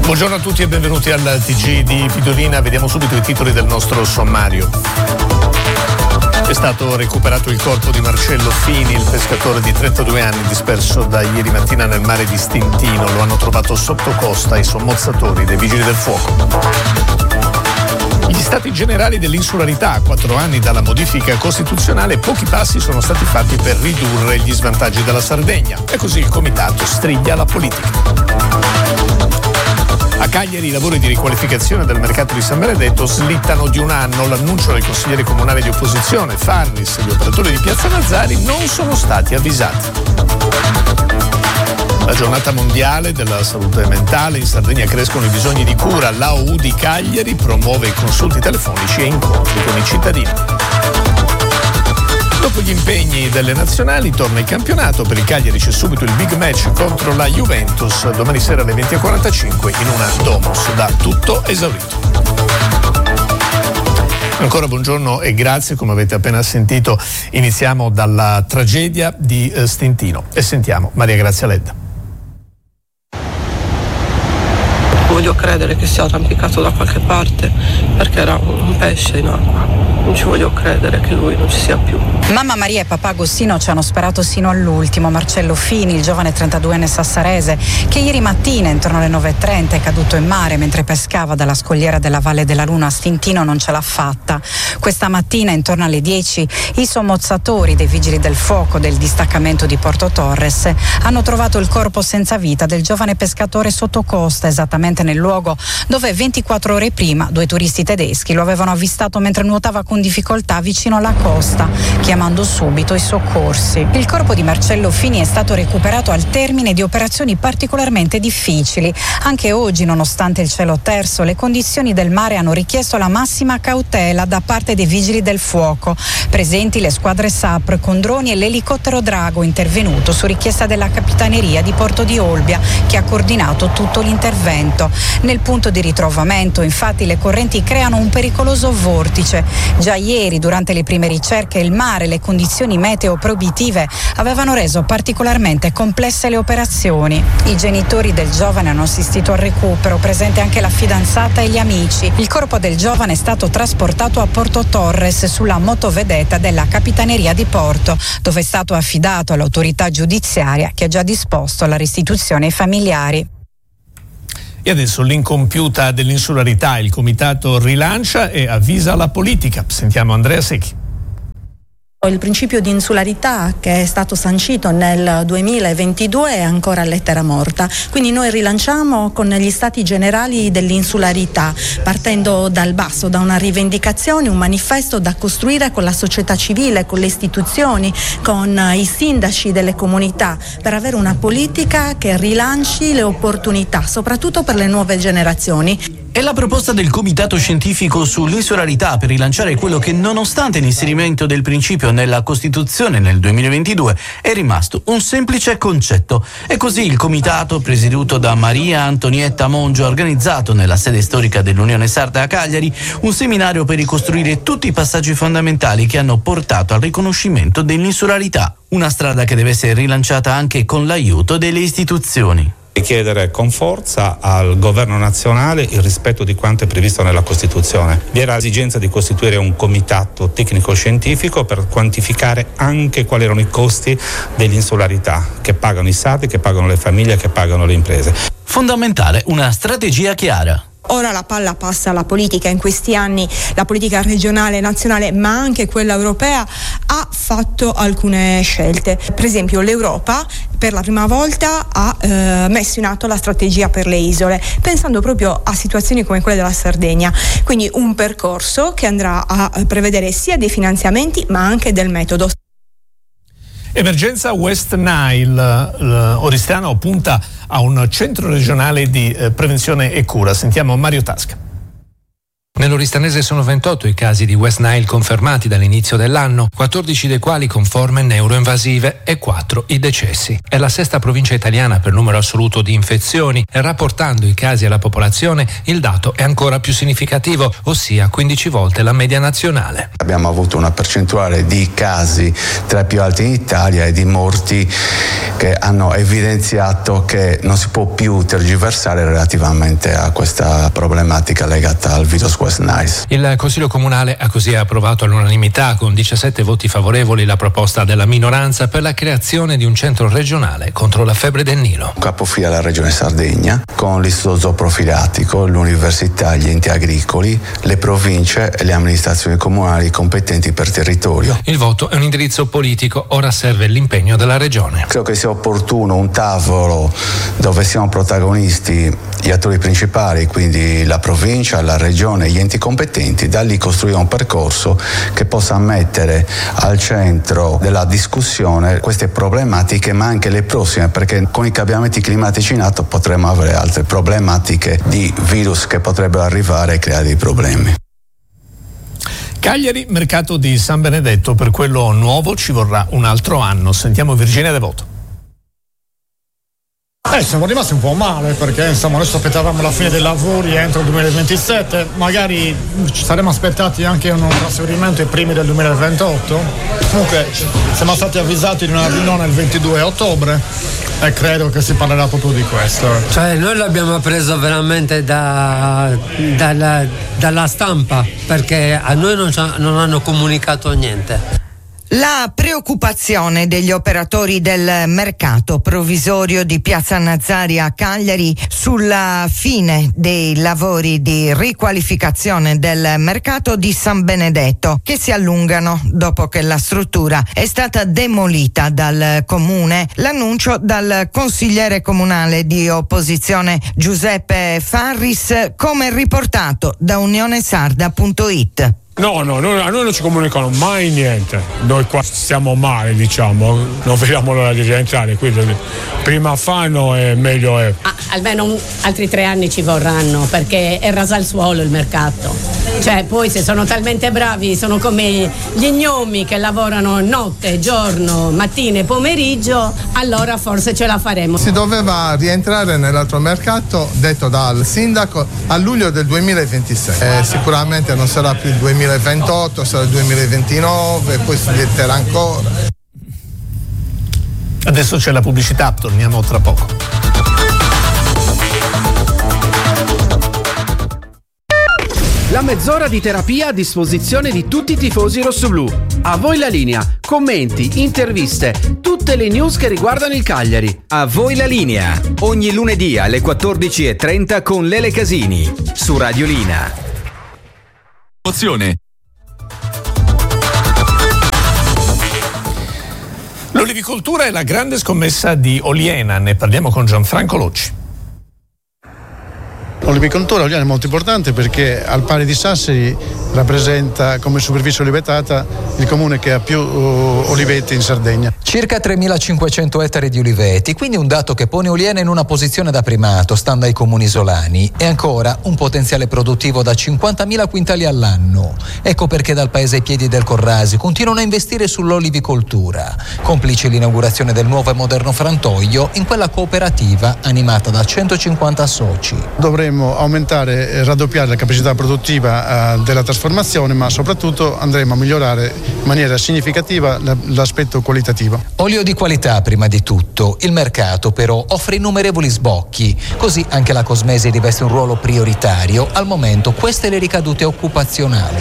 Buongiorno a tutti e benvenuti al TG di Fidolina. Vediamo subito i titoli del nostro sommario. È stato recuperato il corpo di Marcello Fini, il pescatore di 32 anni disperso da ieri mattina nel mare di Stintino. Lo hanno trovato sotto costa i sommozzatori dei Vigili del Fuoco. Gli stati generali dell'insularità, a 4 anni dalla modifica costituzionale, pochi passi sono stati fatti per ridurre gli svantaggi della Sardegna. E così il comitato striglia la politica. A Cagliari i lavori di riqualificazione del mercato di San Benedetto slittano di un anno. L'annuncio del consigliere comunale di opposizione, Farris, e gli operatori di Piazza Mazzari non sono stati avvisati. La giornata mondiale della salute mentale, in Sardegna crescono i bisogni di cura. L'AOU di Cagliari promuove i consulti telefonici e incontri con i cittadini. Dopo gli impegni delle nazionali torna il campionato. Per il Cagliari c'è subito il big match contro la Juventus domani sera alle 20:45 in una domus da tutto esaurito. Ancora buongiorno e grazie. Come avete appena sentito, iniziamo dalla tragedia di Stintino e sentiamo Maria Grazia Ledda. Voglio credere che sia arrampicato da qualche parte perché era un pesce in acqua. Non ci voglio credere che lui non ci sia più. Mamma Maria e papà Agostino ci hanno sperato sino all'ultimo. Marcello Fini, il giovane 32enne sassarese, che ieri mattina intorno alle 9:30 è caduto in mare mentre pescava dalla scogliera della Valle della Luna a Stintino, non ce l'ha fatta. Questa mattina intorno alle 10 i sommozzatori dei Vigili del Fuoco del distaccamento di Porto Torres hanno trovato il corpo senza vita del giovane pescatore sotto costa, esattamente nel luogo dove 24 ore prima 2 turisti tedeschi lo avevano avvistato mentre nuotava con difficoltà vicino alla costa, chiamando subito i soccorsi. Il corpo di Marcello Fini è stato recuperato al termine di operazioni particolarmente difficili. Anche oggi, nonostante il cielo terso, le condizioni del mare hanno richiesto la massima cautela da parte dei Vigili del Fuoco. Presenti le squadre SAPR con droni e l'elicottero Drago intervenuto su richiesta della Capitaneria di Porto di Olbia, che ha coordinato tutto l'intervento. Nel punto di ritrovamento, infatti, le correnti creano un pericoloso vortice. Già ieri, durante le prime ricerche, il mare e le condizioni meteo proibitive avevano reso particolarmente complesse le operazioni. I genitori del giovane hanno assistito al recupero, presente anche la fidanzata e gli amici. Il corpo del giovane è stato trasportato a Porto Torres sulla motovedetta della Capitaneria di Porto, dove è stato affidato all'autorità giudiziaria che ha già disposto la restituzione ai familiari. E adesso l'incompiuta dell'insularità, il comitato rilancia e avvisa la politica. Sentiamo Andrea Secchi. Il principio di insularità, che è stato sancito nel 2022, è ancora a lettera morta, quindi noi rilanciamo con gli stati generali dell'insularità, partendo dal basso, da una rivendicazione, un manifesto da costruire con la società civile, con le istituzioni, con i sindaci delle comunità, per avere una politica che rilanci le opportunità, soprattutto per le nuove generazioni. È la proposta del Comitato Scientifico sull'insularità per rilanciare quello che, nonostante l'inserimento del principio nella Costituzione nel 2022, è rimasto un semplice concetto. E così il Comitato, presieduto da Maria Antonietta Mongio, ha organizzato nella sede storica dell'Unione Sarda a Cagliari un seminario per ricostruire tutti i passaggi fondamentali che hanno portato al riconoscimento dell'insularità. Una strada che deve essere rilanciata anche con l'aiuto delle istituzioni. Chiedere con forza al governo nazionale il rispetto di quanto è previsto nella Costituzione. Vi era l'esigenza di costituire un comitato tecnico-scientifico per quantificare anche quali erano i costi dell'insularità, che pagano i sardi, che pagano le famiglie, che pagano le imprese. Fondamentale una strategia chiara. Ora la palla passa alla politica. In questi anni la politica regionale, nazionale, ma anche quella europea ha fatto alcune scelte. Per esempio l'Europa per la prima volta ha messo in atto la strategia per le isole, pensando proprio a situazioni come quelle della Sardegna. Quindi un percorso che andrà a prevedere sia dei finanziamenti ma anche del metodo. Emergenza West Nile. Oristano punta a un centro regionale di prevenzione e cura. Sentiamo Mario Tasca. Nell'Oristanese sono 28 i casi di West Nile confermati dall'inizio dell'anno, 14 dei quali con forme neuroinvasive e 4 i decessi. È la sesta provincia italiana per numero assoluto di infezioni e rapportando i casi alla popolazione il dato è ancora più significativo, ossia 15 volte la media nazionale. Abbiamo avuto una percentuale di casi tra i più alti in Italia e di morti che hanno evidenziato che non si può più tergiversare relativamente a questa problematica legata al virus West Nile. Il Consiglio Comunale ha così approvato all'unanimità con 17 voti favorevoli la proposta della minoranza per la creazione di un centro regionale contro la febbre del Nilo. Capofila alla Regione Sardegna con l'istituto zooprofilattico, l'università, gli enti agricoli, le province e le amministrazioni comunali competenti per territorio. Il voto è un indirizzo politico, ora serve l'impegno della Regione. Credo che sia opportuno un tavolo dove siano protagonisti gli attori principali, quindi la provincia, la regione e gli enti competenti, da lì costruire un percorso che possa mettere al centro della discussione queste problematiche ma anche le prossime, perché con i cambiamenti climatici in atto potremo avere altre problematiche di virus che potrebbero arrivare e creare dei problemi. Cagliari, mercato di San Benedetto, per quello nuovo ci vorrà un altro anno. Sentiamo Virginia Devoto. Siamo rimasti un po' male perché insomma adesso aspettavamo la fine dei lavori entro il 2027, magari ci saremmo aspettati anche un trasferimento ai primi del 2028. Comunque siamo stati avvisati di una riunione il 22 ottobre e credo che si parlerà proprio di questo. Cioè noi l'abbiamo preso veramente dalla stampa, perché a noi non hanno comunicato niente. La preoccupazione degli operatori del mercato provvisorio di Piazza Nazzari a Cagliari sulla fine dei lavori di riqualificazione del mercato di San Benedetto, che si allungano dopo che la struttura è stata demolita dal comune. L'annuncio dal consigliere comunale di opposizione Giuseppe Farris, come riportato da unionesarda.it. No, a noi non ci comunicano mai niente. Noi qua stiamo male, diciamo, non vediamo l'ora di rientrare, quindi prima fanno e meglio è. Almeno altri 3 anni ci vorranno, perché è rasa al suolo il mercato. Cioè, poi se sono talmente bravi, sono come gli gnomi che lavorano notte, giorno, mattina e pomeriggio, allora forse ce la faremo. Si doveva rientrare nell'altro mercato, detto dal sindaco, a luglio del 2026. Sicuramente non sarà più il 2028, sarà il 2029, poi si diventerà ancora. Adesso c'è la pubblicità, torniamo tra poco. La mezz'ora di terapia a disposizione di tutti i tifosi rossoblù. A voi la linea, commenti, interviste, tutte le news che riguardano il Cagliari. A voi la linea, ogni lunedì alle 14:30 con Lele Casini, su Radiolina. L'olivicoltura è la grande scommessa di Oliena, ne parliamo con Gianfranco Locci. L'olivicoltura è molto importante perché al pari di Sassari rappresenta come superficie olivetata il comune che ha più oliveti in Sardegna. Circa 3.500 ettari di oliveti, quindi un dato che pone Oliena in una posizione da primato, stando ai comuni isolani, e ancora un potenziale produttivo da 50.000 quintali all'anno. Ecco perché dal paese ai piedi del Corrasi continuano a investire sull'olivicoltura, complice l'inaugurazione del nuovo e moderno frantoio in quella cooperativa animata da 150 soci. Dovremmo aumentare e raddoppiare la capacità produttiva della trasformazione, ma soprattutto andremo a migliorare in maniera significativa l'aspetto qualitativo. Olio di qualità prima di tutto. Il mercato però offre innumerevoli sbocchi, così anche la cosmesi riveste un ruolo prioritario. Al momento queste le ricadute occupazionali.